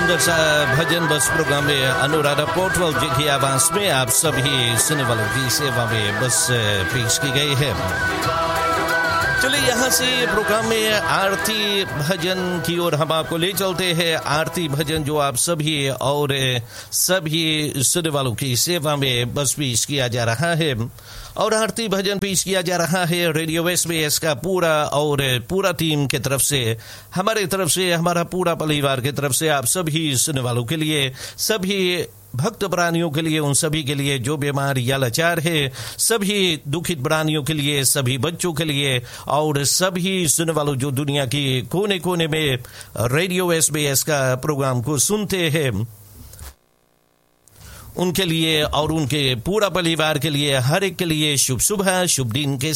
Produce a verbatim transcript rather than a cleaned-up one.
सुंदर सा भजन बस प्रोग्राम में अनुराधा पोर्टवाल जी की आवाज में आप सभी सुनने वालों की सेवा में बस पेश की गई है। चलिए यहाँ से प्रोग्राम में आरती भजन की ओर हम आपको ले चलते हैं। आरती भजन जो आप सभी और सभी सुनने वालों की सेवा में बस पेश किया जा रहा है और आरती भजन पेश किया जा रहा है रेडियो एसबीएस का पूरा और पूरा टीम की तरफ से, हमारे तरफ से, हमारा पूरा परिवार की तरफ से आप सभी सुनने वालों के लिए, सभी भक्त प्राणियों के लिए, उन सभी के लिए जो बीमार या लाचार है, सभी दुखित प्राणियों के लिए, सभी बच्चों के लिए और सभी सुनने वालों जो दुनिया की कोने कोने में रेडियो एसबीएस का प्रोग्राम को सुनते हैं, उनके लिए और उनके पूरा परिवार के लिए, हर एक के लिए शुभ सुबह, शुभ दिन के